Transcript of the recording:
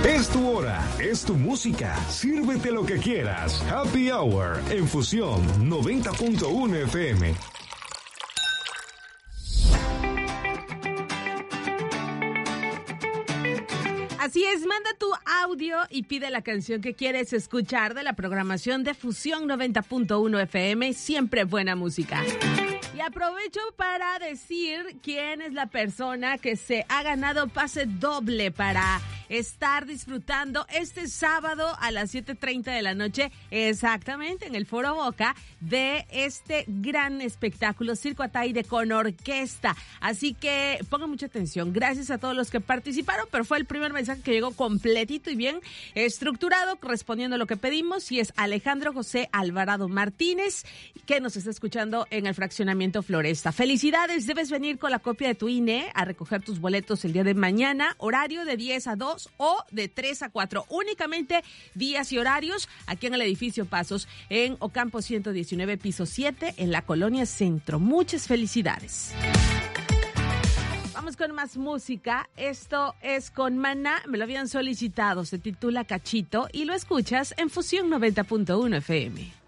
Es tu hora, es tu música. Sírvete lo que quieras. Happy Hour en Fusión 90.1 FM. Así es, manda tu audio y pide la canción que quieres escuchar de la programación de Fusión 90.1 FM. Siempre buena música. Y aprovecho para decir quién es la persona que se ha ganado pase doble para estar disfrutando este sábado a las 7:30 de la noche, exactamente en el Foro Boca, de este gran espectáculo Circo Ataide con orquesta. Así que pongan mucha atención. Gracias a todos los que participaron, pero fue el primer mensaje que llegó completito y bien estructurado, respondiendo a lo que pedimos, y es Alejandro José Alvarado Martínez, que nos está escuchando en el fraccionamiento Floresta. Felicidades, debes venir con la copia de tu INE a recoger tus boletos el día de mañana, horario de 10 a 2 o de 3 a 4, únicamente días y horarios, aquí en el edificio Pasos, en Ocampo 119, piso 7, en la Colonia Centro. Muchas felicidades. Vamos con más música. Esto es con Maná, me lo habían solicitado, se titula Cachito y lo escuchas en Fusión 90.1 FM.